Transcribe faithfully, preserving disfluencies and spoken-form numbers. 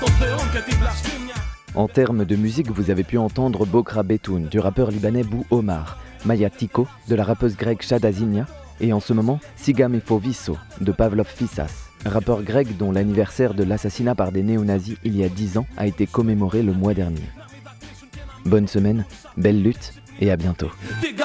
En termes de musique, vous avez pu entendre Bokra Betoun du rappeur libanais Bou Omar, Maya Tiko de la rappeuse grecque Shada Zinia et en ce moment Sigam Fovisso de Pavlov Fissas, rappeur grec dont l'anniversaire de l'assassinat par des néo-nazis il y a dix ans a été commémoré le mois dernier. Bonne semaine, belle lutte et à bientôt.